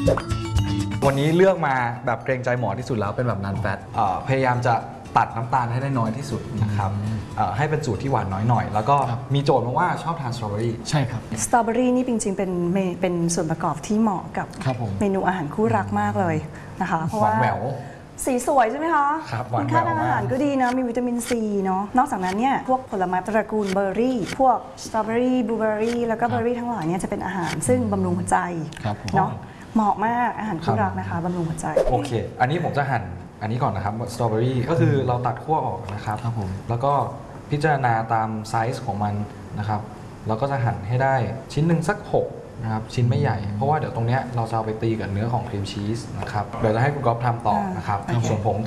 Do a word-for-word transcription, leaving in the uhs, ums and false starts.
วันนี้เลือกมาแบบเกรงใจหมอที่สุดแล้วเป็นแบบนันแฟตพยายามจะตัดน้ำตาลให้ได้น้อยที่สุดนะครับให้เป็นสูตรที่หวานน้อยหน่อยแล้วก็มีโจทย์มาว่าชอบทานสตรอเบอรี่ใช่ครับสตรอเบอรี่นี่จริงๆเป็นเป็นส่วนประกอบที่เหมาะกับเมนูอาหารคู่รักมากเลยนะคะเพราะว่าสีสวยใช่ไหมคะคุณค่าทางอาหารก็ดีนะมีวิตามินซีเนาะนอกจากนั้นเนี่ยพวกผลไม้ตระกูลเบอร์รี่พวกสตรอเบอรี่บลูเบอร์รี่แล้วก็เบอร์รี่ทั้งหลายเนี่ยจะเป็นอาหารซึ่งบำรุงหัวใจเนาะเหมาะมากอาหารคู่รักนะคะบำรุงหัวใจโอเคอันนี้ผมจะหั่นอันนี้ก่อนนะครับสตรอเบอรี่ก็คือเราตัดขั้วออกนะครับครับผมแล้วก็พิจารณาตามไซส์ของมันนะครับเราก็จะหั่นให้ได้ชิ้นหนึ่งสักหกนะครับชิ้นไม่ใหญ่เพราะว่าเดี๋ยวตรงนี้เราจะเอาไปตีกับเนื้อของครีมชีสนะครับเดี๋ยวจะให้คุณก๊อฟทำต่อนะครับส่วนผม